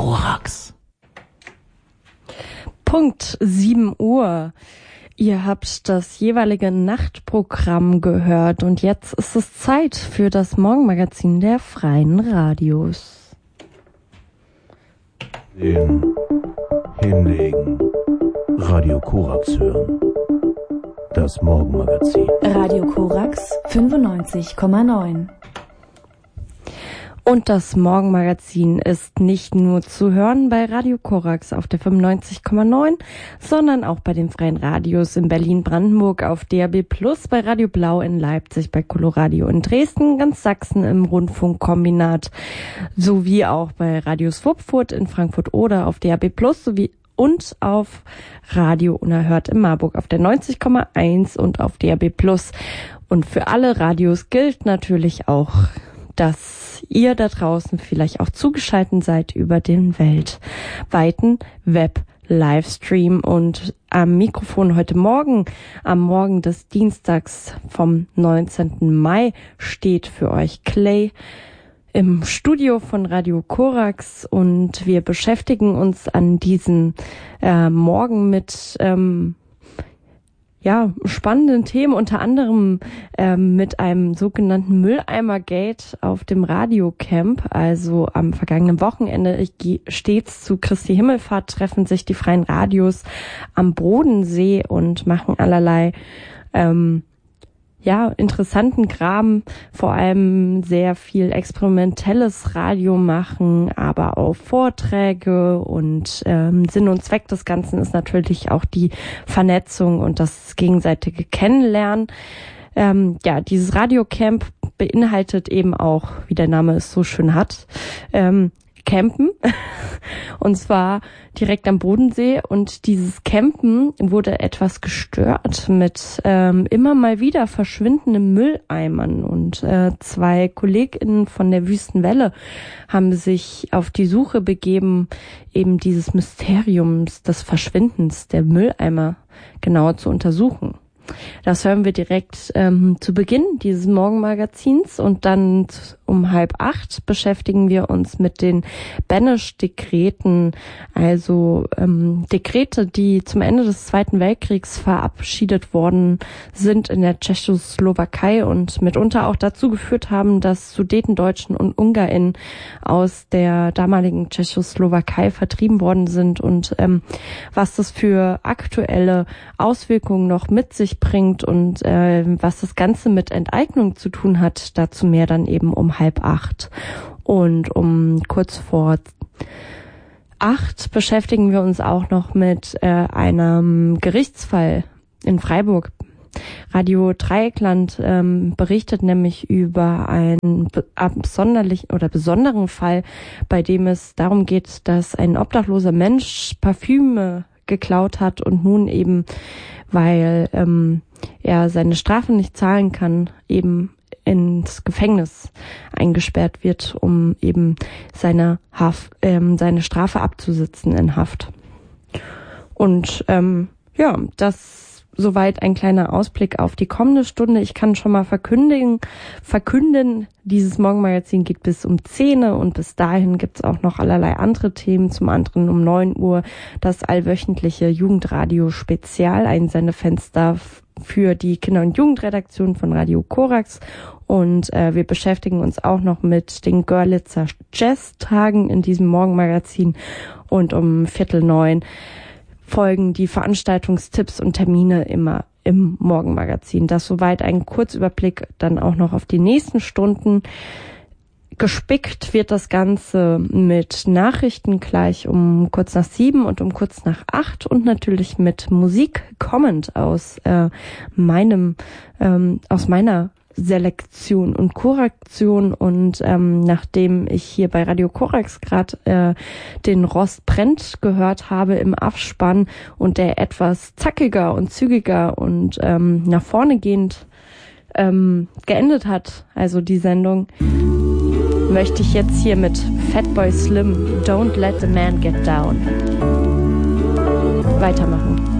Korax. Punkt 7 Uhr. Ihr habt das jeweilige Nachtprogramm gehört und jetzt ist es Zeit für das Morgenmagazin der Freien Radios. Hinlegen. Radio Korax hören. Das Morgenmagazin. Radio Korax 95,9. Und das Morgenmagazin ist nicht nur zu hören bei Radio Korax auf der 95,9, sondern auch bei den Freien Radios in Berlin-Brandenburg auf DAB+, bei Radio Blau in Leipzig, bei Coloradio in Dresden, ganz Sachsen im Rundfunkkombinat, sowie auch bei Radio Swupfurt in Frankfurt oder auf DAB+, sowie und auf Radio Unerhört in Marburg auf der 90,1 und auf DAB+. Und für alle Radios gilt natürlich auch, dass ihr da draußen vielleicht auch zugeschaltet seid über den weltweiten Web-Livestream. Und am Mikrofon heute Morgen, am Morgen des Dienstags vom 19. Mai, steht für euch Clay im Studio von Radio Korax. Und wir beschäftigen uns an diesem Morgen mit spannenden Themen, unter anderem mit einem sogenannten Mülleimer-Gate auf dem Radiocamp. Also am vergangenen Wochenende stets zu Christi Himmelfahrt treffen sich die Freien Radios am Bodensee und machen allerlei interessanten Kram, vor allem sehr viel experimentelles Radio machen, aber auch Vorträge und Sinn und Zweck des Ganzen ist natürlich auch die Vernetzung und das gegenseitige Kennenlernen. Dieses Radiocamp beinhaltet eben auch, wie der Name es so schön hat, Campen und zwar direkt am Bodensee und dieses Campen wurde etwas gestört mit immer mal wieder verschwindenden Mülleimern und zwei KollegInnen von der Wüstenwelle haben sich auf die Suche begeben, eben dieses Mysteriums des Verschwindens der Mülleimer genauer zu untersuchen. Das hören wir direkt zu Beginn dieses Morgenmagazins und dann um 7:30 beschäftigen wir uns mit den Beneš-Dekreten, also Dekrete, die zum Ende des Zweiten Weltkriegs verabschiedet worden sind in der Tschechoslowakei und mitunter auch dazu geführt haben, dass Sudetendeutschen und UngarInnen aus der damaligen Tschechoslowakei vertrieben worden sind und was das für aktuelle Auswirkungen noch mit sich bringt und was das Ganze mit Enteignung zu tun hat, dazu mehr dann eben um 7:30. Und um kurz vor 8 beschäftigen wir uns auch noch mit einem Gerichtsfall in Freiburg. Radio Dreieckland berichtet nämlich über einen besonderen Fall, bei dem es darum geht, dass ein obdachloser Mensch Parfüme geklaut hat und nun eben, weil er seine Strafe nicht zahlen kann, eben ins Gefängnis eingesperrt wird, um eben seine Strafe abzusitzen in Haft. Und das soweit ein kleiner Ausblick auf die kommende Stunde. Ich kann schon mal verkünden, dieses Morgenmagazin geht bis um 10 und bis dahin gibt's auch noch allerlei andere Themen. Zum anderen um 9 Uhr das allwöchentliche Jugendradio-Spezial, ein Sendefenster für die Kinder- und Jugendredaktion von Radio Korax. Und wir beschäftigen uns auch noch mit den Görlitzer Jazz-Tagen in diesem Morgenmagazin. Und um 8:45 folgen die Veranstaltungstipps und Termine immer im Morgenmagazin. Das soweit ein Kurzüberblick dann auch noch auf die nächsten Stunden. Gespickt wird das Ganze mit Nachrichten gleich um kurz nach 7 und um kurz nach 8 und natürlich mit Musik kommend aus meiner Selektion und Korrektion und nachdem ich hier bei Radio Korax gerade den Rost brennt gehört habe im Abspann und der etwas zackiger und zügiger und nach vorne gehend geendet hat, also die Sendung, möchte ich jetzt hier mit Fatboy Slim Don't Let the Man Get Down weitermachen.